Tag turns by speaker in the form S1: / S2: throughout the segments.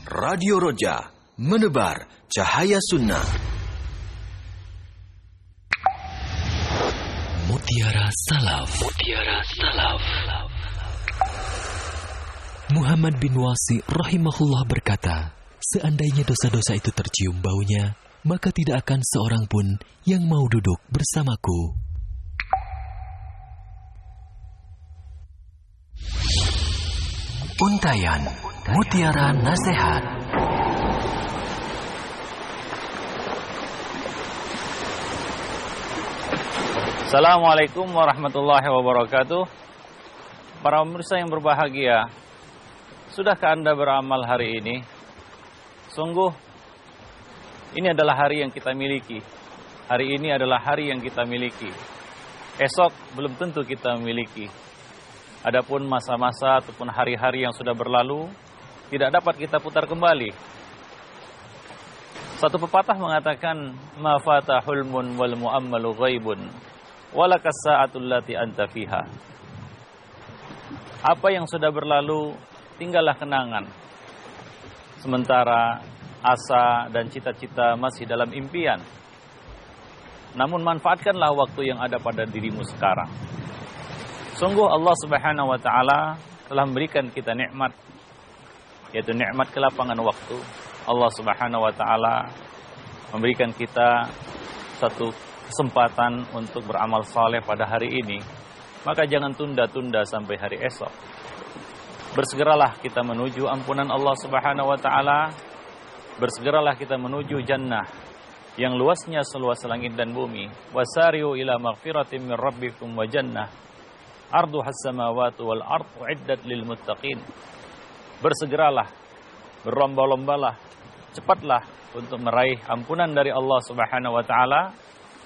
S1: Radio Roja, menebar cahaya sunnah. Mutiara Salaf. Mutiara Salaf. Muhammad bin Wasi rahimahullah berkata, seandainya dosa-dosa itu tercium baunya, maka tidak akan seorang pun yang mau duduk bersamaku. Untayan Mutiara Nasihat.
S2: Assalamualaikum warahmatullahi wabarakatuh. Para pemirsa yang berbahagia, sudahkah Anda beramal hari ini? Sungguh, ini adalah hari yang kita miliki. Hari ini adalah hari yang kita miliki. Esok belum tentu kita miliki. Adapun masa-masa ataupun hari-hari yang sudah berlalu, tidak dapat kita putar kembali. Satu pepatah mengatakan, ma fata hulmun wal mu'ammalu ghaibun, walakas sa'atul lati anta fiha. Apa yang sudah berlalu, tinggallah kenangan. Sementara asa dan cita-cita masih dalam impian. Namun manfaatkanlah waktu yang ada pada dirimu sekarang. Sungguh Allah Subhanahu wa taala telah memberikan kita nikmat, yaitu nikmat kelapangan waktu. Allah Subhanahu wa taala memberikan kita satu kesempatan untuk beramal saleh pada hari ini. Maka jangan tunda-tunda sampai hari esok. Bersegeralah kita menuju ampunan Allah Subhanahu wa taala. Bersegeralah kita menuju jannah yang luasnya seluas langit dan bumi. Wasari'u ila maghfiratin min rabbikum wa jannah arduhas samawati wal ardu iddat lil muttaqin. Bersegeralah, berlomba-lombalah, cepatlah untuk meraih ampunan dari Allah Subhanahu wa taala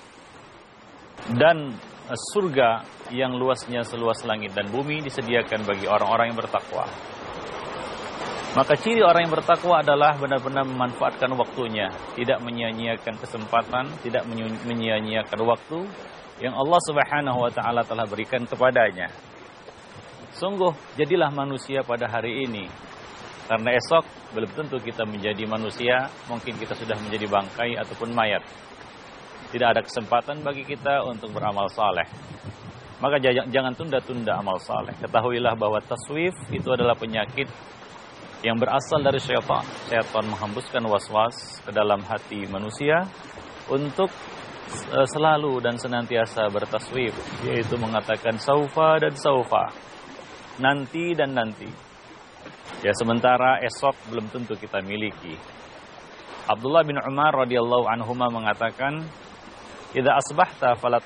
S2: dan surga yang luasnya seluas langit dan bumi disediakan bagi orang-orang yang bertakwa. Maka ciri orang yang bertakwa adalah benar-benar memanfaatkan waktunya, tidak menyia-nyiakan kesempatan, tidak menyia-nyiakan waktu yang Allah Subhanahu wa taala telah berikan kepadanya. Sungguh, jadilah manusia pada hari ini. Karena esok belum tentu kita menjadi manusia, mungkin kita sudah menjadi bangkai ataupun mayat. Tidak ada kesempatan bagi kita untuk beramal saleh. Maka jangan tunda-tunda amal saleh. Ketahuilah bahwa taswif itu adalah penyakit yang berasal dari syaitan. Syaitan menghembuskan was-was ke dalam hati manusia untuk selalu dan senantiasa bertaswif, yaitu mengatakan saufa dan saufa, nanti dan nanti. Ya, sementara esok belum tentu kita miliki. Abdullah bin Umar radhiyallahu anhuma mengatakan, idza asbahta fala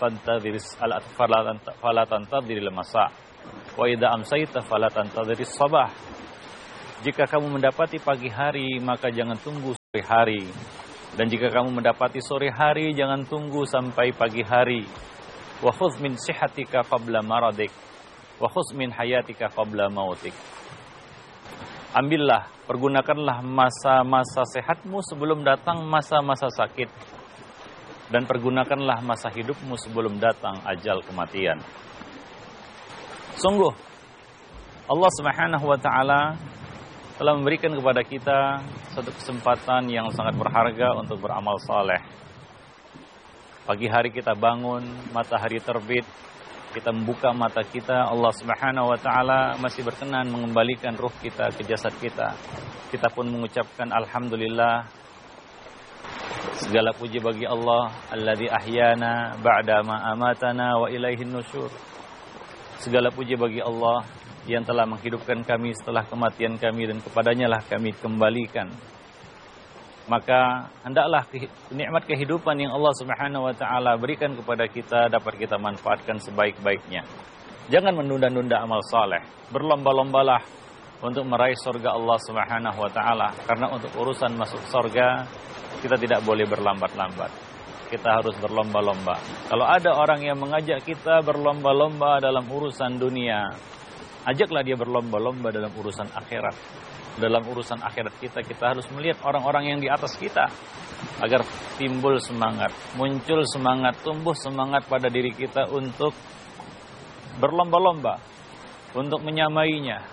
S2: tantadhiril masa wa idza amsayta fala tantadhiris sabah. Jika kamu mendapati pagi hari, maka jangan tunggu sore hari. Dan jika kamu mendapati sore hari, jangan tunggu sampai pagi hari. Wa khudz min sihhatika qabla maradik wa khudz min hayatika qabla mautik. Ambillah, pergunakanlah masa-masa sehatmu sebelum datang masa-masa sakit. Dan pergunakanlah masa hidupmu sebelum datang ajal kematian. Sungguh, Allah Subhanahu wa taala telah memberikan kepada kita satu kesempatan yang sangat berharga untuk beramal saleh. Pagi hari kita bangun, matahari terbit, kita membuka mata kita, Allah Subhanahu wa taala masih berkenan mengembalikan ruh kita ke jasad kita. Kita pun mengucapkan alhamdulillah. Segala puji bagi Allah, alladzi ahyana ba'da ma amatana wa ilaihin nusyur. Segala puji bagi Allah yang telah menghidupkan kami setelah kematian kami dan kepadanya lah kami kembalikan. Maka hendaklah nikmat kehidupan yang Allah Subhanahu wa taala berikan kepada kita dapat kita manfaatkan sebaik-baiknya. Jangan menunda-nunda amal saleh. Berlomba-lombalah untuk meraih surga Allah Subhanahu wa taala, karena untuk urusan masuk surga kita tidak boleh berlambat-lambat. Kita harus berlomba-lomba. Kalau ada orang yang mengajak kita berlomba-lomba dalam urusan dunia, ajaklah dia berlomba-lomba dalam urusan akhirat. Dalam urusan akhirat kita harus melihat orang-orang yang di atas kita agar timbul semangat, muncul semangat, tumbuh semangat pada diri kita untuk berlomba-lomba, untuk menyamainya,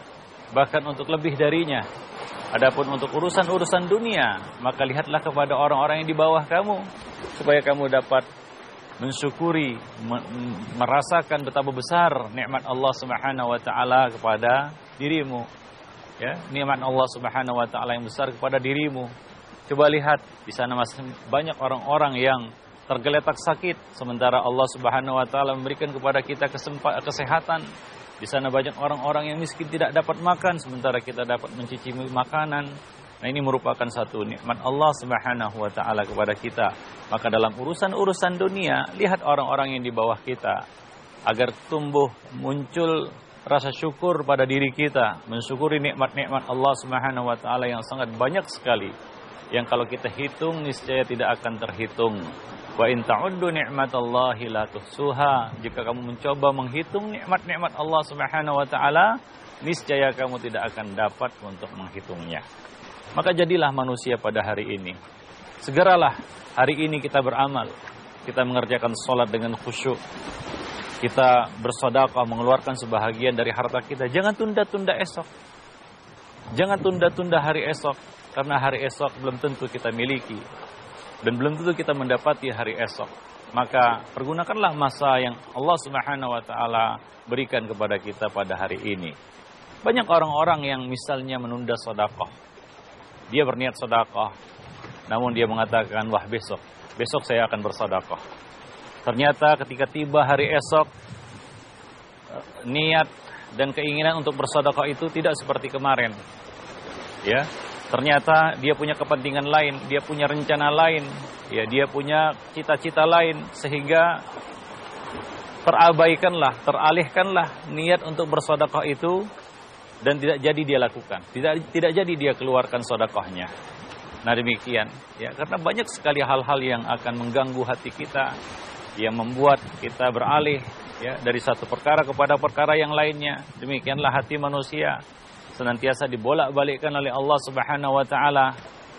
S2: bahkan untuk lebih darinya. Adapun untuk urusan-urusan dunia, maka lihatlah kepada orang-orang yang di bawah kamu, supaya kamu dapat mensyukuri, merasakan betapa besar nikmat Allah Subhanahu wa taala kepada dirimu. Ya, nikmat Allah Subhanahu wa taala yang besar kepada dirimu. Coba lihat, di sana masih banyak orang-orang yang tergeletak sakit, sementara Allah Subhanahu wa taala memberikan kepada kita kesehatan. Di sana banyak orang-orang yang miskin tidak dapat makan, sementara kita dapat mencicipi makanan. Nah, ini merupakan satu nikmat Allah Subhanahu wa taala kepada kita. Maka dalam urusan-urusan dunia, lihat orang-orang yang di bawah kita agar tumbuh muncul rasa syukur pada diri kita, mensyukuri nikmat-nikmat Allah Subhanahu wa taala yang sangat banyak sekali, yang kalau kita hitung niscaya tidak akan terhitung. Wa in ta'uddu ni'matallahi la tuhsuha. Jika kamu mencoba menghitung nikmat-nikmat Allah Subhanahu wa taala, niscaya kamu tidak akan dapat untuk menghitungnya. Maka jadilah manusia pada hari ini. Segeralah hari ini kita beramal. Kita mengerjakan salat dengan khusyuk. Kita bersedekah, mengeluarkan sebahagian dari harta kita. Jangan tunda-tunda esok. Jangan tunda-tunda hari esok, karena hari esok belum tentu kita miliki. Dan belum tentu kita mendapati hari esok. Maka pergunakanlah masa yang Allah Subhanahu wa taala berikan kepada kita pada hari ini. Banyak orang-orang yang misalnya menunda sedekah. Dia berniat sedekah, namun dia mengatakan, wah besok saya akan bersedekah. Ternyata ketika tiba hari esok, niat dan keinginan untuk bersedekah itu tidak seperti kemarin. Ya. Ternyata dia punya kepentingan lain, dia punya rencana lain, ya, dia punya cita-cita lain, sehingga teralihkanlah niat untuk bersedekah itu, dan tidak jadi dia lakukan, tidak jadi dia keluarkan sedekahnya. Nah demikian, ya, karena banyak sekali hal-hal yang akan mengganggu hati kita, yang membuat kita beralih, ya, dari satu perkara kepada perkara yang lainnya. Demikianlah hati manusia. Senantiasa dibolak-balikkan oleh Allah Subhanahu wa taala.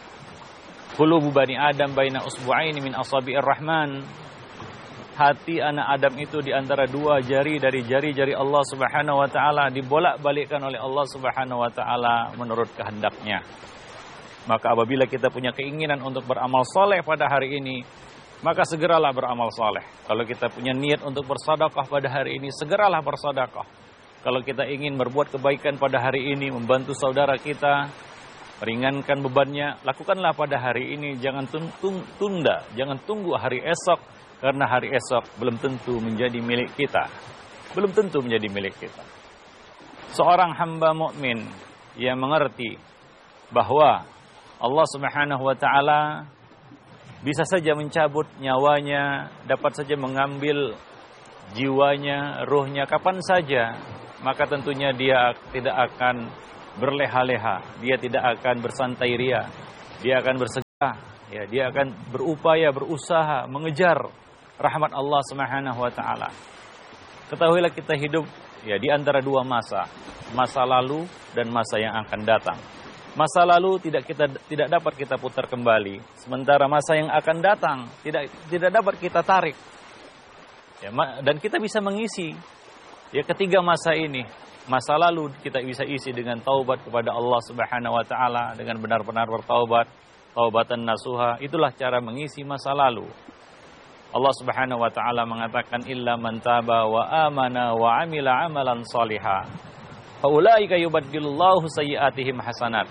S2: Qulubu bani Adam baina usbu'aini min asabi'ir rahman. Hati anak Adam itu di antara dua jari dari jari-jari Allah Subhanahu wa taala, dibolak-balikkan oleh Allah Subhanahu wa taala menurut kehendaknya. Maka apabila kita punya keinginan untuk beramal saleh pada hari ini, maka segeralah beramal saleh. Kalau kita punya niat untuk bersedekah pada hari ini, segeralah bersedekah. Kalau kita ingin berbuat kebaikan pada hari ini, membantu saudara kita, meringankan bebannya, lakukanlah pada hari ini. Jangan tunda, jangan tunggu hari esok, karena hari esok belum tentu menjadi milik kita. Belum tentu menjadi milik kita. Seorang hamba mukmin yang mengerti bahwa Allah Subhanahu wa taala bisa saja mencabut nyawanya, dapat saja mengambil jiwanya, ruhnya kapan saja, maka tentunya dia tidak akan berleha-leha, dia tidak akan bersantai ria, dia akan bersegera, ya, dia akan berupaya, berusaha mengejar rahmat Allah Subhanahu wa taala. Ketahuilah kita hidup, ya, di antara dua masa lalu dan masa yang akan datang. Masa lalu tidak dapat kita putar kembali, sementara masa yang akan datang tidak dapat kita tarik. Ya, dan kita bisa mengisi, ya, ketiga masa ini. Masa lalu kita bisa isi dengan taubat kepada Allah Subhanahu wa taala, dengan benar-benar bertaubat, taubatan nasuha. Itulah cara mengisi masa lalu. Allah Subhanahu wa taala mengatakan, illa man taba wa amana wa amila amalan shaliha fa ulaika yubaddilullahu sayyi'atihim hasanat.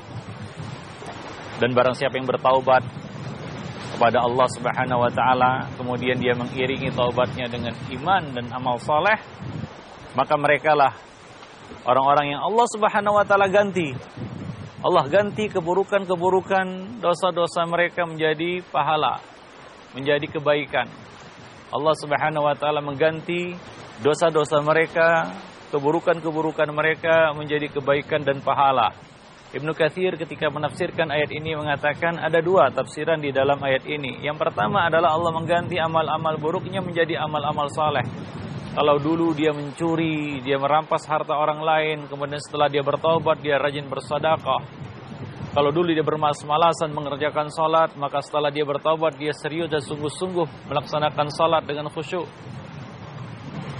S2: Dan barang siapa yang bertaubat kepada Allah Subhanahu wa taala, kemudian dia mengiringi taubatnya dengan iman dan amal saleh, maka merekalah orang-orang yang Allah Subhanahu wa taala ganti. Allah ganti keburukan-keburukan, dosa-dosa mereka menjadi pahala, menjadi kebaikan. Allah Subhanahu wa taala mengganti dosa-dosa mereka, keburukan-keburukan mereka menjadi kebaikan dan pahala. Ibnu Katsir ketika menafsirkan ayat ini mengatakan ada dua tafsiran di dalam ayat ini. Yang pertama adalah Allah mengganti amal-amal buruknya menjadi amal-amal saleh. Kalau dulu dia mencuri, dia merampas harta orang lain, kemudian setelah dia bertaubat, dia rajin bersedekah. Kalau dulu dia bermalas-malasan mengerjakan salat, maka setelah dia bertaubat, dia serius dan sungguh-sungguh melaksanakan salat dengan khusyuk.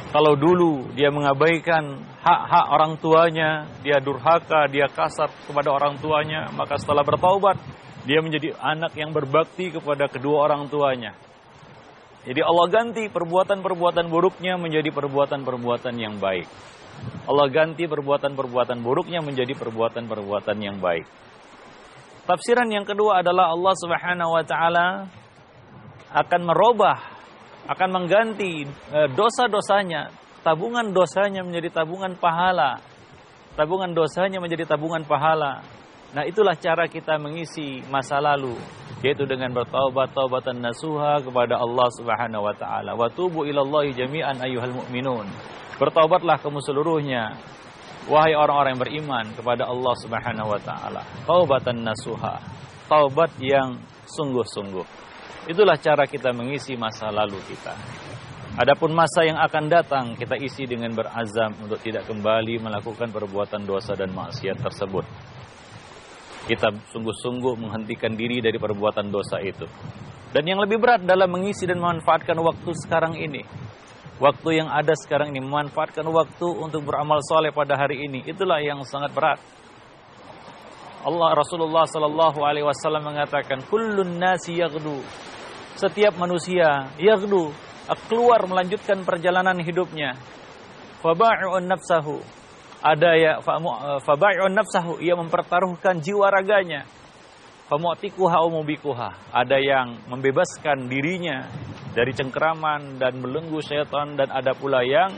S2: Kalau dulu dia mengabaikan hak-hak orang tuanya, dia durhaka, dia kasar kepada orang tuanya, maka setelah bertaubat, dia menjadi anak yang berbakti kepada kedua orang tuanya. Jadi Allah ganti perbuatan-perbuatan buruknya menjadi perbuatan-perbuatan yang baik. Allah ganti perbuatan-perbuatan buruknya menjadi perbuatan-perbuatan yang baik. Tafsiran yang kedua adalah Allah Subhanahu wa taala akan merubah, akan mengganti dosa-dosanya, tabungan dosanya menjadi tabungan pahala. Tabungan dosanya menjadi tabungan pahala. Nah, itulah cara kita mengisi masa lalu, yaitu dengan bertaubat taubatan nasuha kepada Allah Subhanahu wa taala. Wa tubu ilallahi jami'an ayyuhal mu'minun. Bertaubatlah kamu seluruhnya, wahai orang-orang yang beriman, kepada Allah Subhanahu wa taala. Taubatan nasuha, taubat yang sungguh-sungguh. Itulah cara kita mengisi masa lalu kita. Adapun masa yang akan datang, kita isi dengan berazam untuk tidak kembali melakukan perbuatan dosa dan maksiat tersebut. Kita sungguh-sungguh menghentikan diri dari perbuatan dosa itu. Dan yang lebih berat dalam mengisi dan memanfaatkan waktu sekarang ini. Waktu yang ada sekarang ini, memanfaatkan waktu untuk beramal soleh pada hari ini. Itulah yang sangat berat. Rasulullah sallallahu alaihi wasallam mengatakan, kullun nasi yaghdu. Setiap manusia yaghdu, keluar melanjutkan perjalanan hidupnya. Faba'i'un nafsahu. Faba'i'un nafsahu, ia mempertaruhkan jiwa raganya. Famu'tikuha wa mubikuha. Ada yang membebaskan dirinya dari cengkeraman dan belenggu syaitan, dan ada pula yang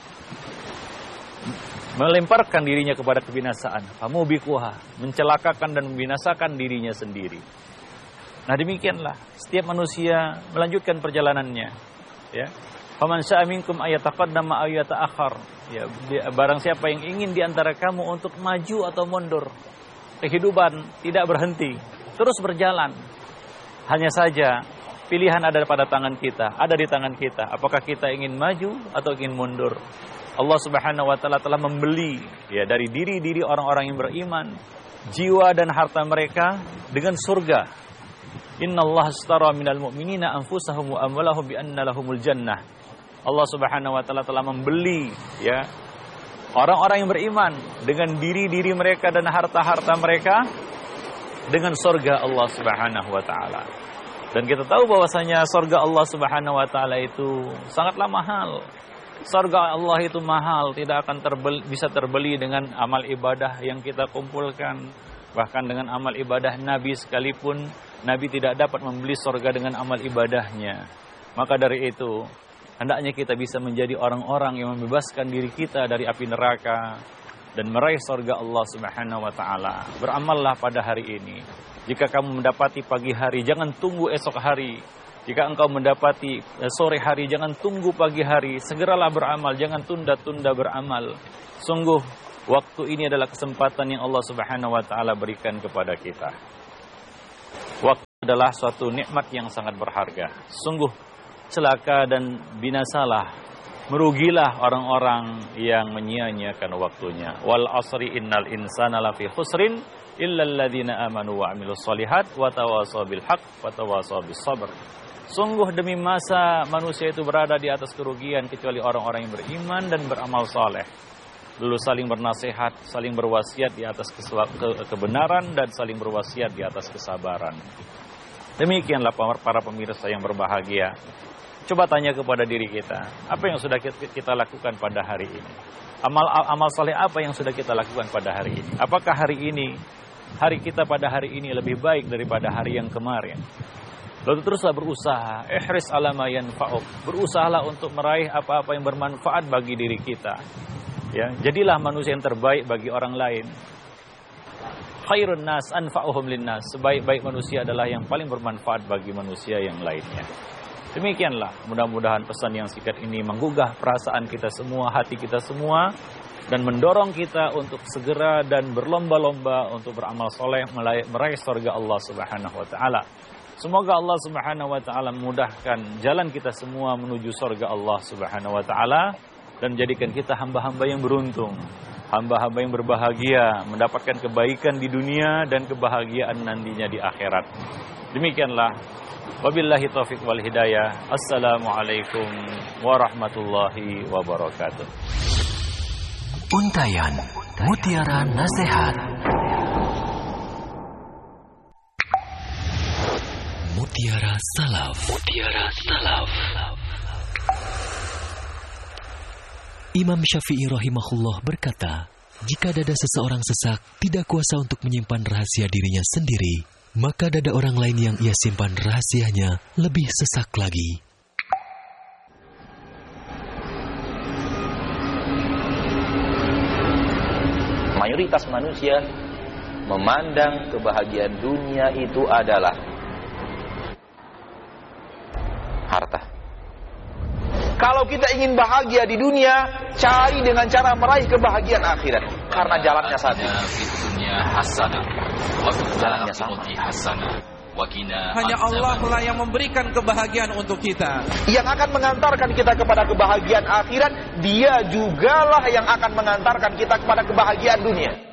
S2: melemparkan dirinya kepada kebinasaan. Famubikuha, mencelakakan dan membinasakan dirinya sendiri. Nah, demikianlah setiap manusia melanjutkan perjalanannya, ya. Faman syaa minkum ayataqaddama aw yata'akhkhar. Ya, barang siapa yang ingin di antara kamu untuk maju atau mundur. Kehidupan tidak berhenti, terus berjalan. Hanya saja pilihan ada pada tangan kita, ada di tangan kita. Apakah kita ingin maju atau ingin mundur? Allah Subhanahu wa taala telah membeli, ya, dari diri-diri orang-orang yang beriman jiwa dan harta mereka dengan surga. Innallaha ashtara minal mu'minina anfusahum wa amwalahum bi anna lahumul jannah. Allah Subhanahu wa taala telah membeli, ya, orang-orang yang beriman dengan diri-diri mereka dan harta-harta mereka dengan surga Allah Subhanahu wa taala. Dan kita tahu bahwasanya surga Allah Subhanahu wa taala itu sangatlah mahal. Surga Allah itu mahal, tidak akan bisa terbeli dengan amal ibadah yang kita kumpulkan. Bahkan dengan amal ibadah Nabi sekalipun, Nabi tidak dapat membeli surga dengan amal ibadahnya. Maka dari itu, hendaknya kita bisa menjadi orang-orang yang membebaskan diri kita dari api neraka dan meraih surga Allah Subhanahu wa taala. Beramallah pada hari ini. Jika kamu mendapati pagi hari, jangan tunggu esok hari. Jika engkau mendapati sore hari, jangan tunggu pagi hari. Segeralah beramal, jangan tunda-tunda beramal. Sungguh, waktu ini adalah kesempatan yang Allah Subhanahu wa taala berikan kepada kita. Waktu adalah suatu nikmat yang sangat berharga. Sungguh celaka dan binasalah, merugilah orang-orang yang menyia-nyiakan waktunya. Wal asri innal insana lafi khusrin illa alladziina amanu wa 'amilus shalihat wa tawashaw bil haqq wa tawashaw bis sabr. Sungguh demi masa manusia itu berada di atas kerugian kecuali orang-orang yang beriman dan beramal saleh. Lalu saling bernasihat, saling berwasiat di atas kebenaran dan saling berwasiat di atas kesabaran. Demikianlah para pemirsa yang berbahagia. Coba tanya kepada diri kita, apa yang sudah kita lakukan pada hari ini? Amal saleh apa yang sudah kita lakukan pada hari ini? Apakah hari kita pada hari ini lebih baik daripada hari yang kemarin? Lalu teruslah berusaha, ihris ala ma yanfa'uk. Berusahalah untuk meraih apa-apa yang bermanfaat bagi diri kita. Ya, jadilah manusia yang terbaik bagi orang lain. Khairun nas anfa'uhum linnas. Sebaik-baik manusia adalah yang paling bermanfaat bagi manusia yang lainnya. Demikianlah, mudah-mudahan pesan yang singkat ini menggugah perasaan kita semua, hati kita semua, dan mendorong kita untuk segera dan berlomba-lomba untuk beramal soleh meraih surga Allah Subhanahu wa taala. Semoga Allah Subhanahu wa taala memudahkan jalan kita semua menuju surga Allah Subhanahu wa taala dan menjadikan kita hamba-hamba yang beruntung. hamba-hamba yang berbahagia, mendapatkan kebaikan di dunia dan kebahagiaan nantinya di akhirat. Demikianlah. Wabillahi taufiq wal hidayah. Assalamualaikum warahmatullahi wabarakatuh.
S1: Untayan Mutiara Nasihat. Mutiara Salaf. Mutiara Salaf. Imam Syafi'i rahimahullah berkata, jika dada seseorang sesak, tidak kuasa untuk menyimpan rahasia dirinya sendiri, maka dada orang lain yang ia simpan rahasianya lebih sesak lagi.
S3: Mayoritas manusia memandang kebahagiaan dunia itu adalah harta. Kalau kita ingin bahagia di dunia, cari dengan cara meraih kebahagiaan akhirat. Karena jalannya satu. Jalannya sama.
S4: Hanya Allah lah yang memberikan kebahagiaan untuk kita.
S3: Yang akan mengantarkan kita kepada kebahagiaan akhirat, Dia jugalah yang akan mengantarkan kita kepada kebahagiaan dunia.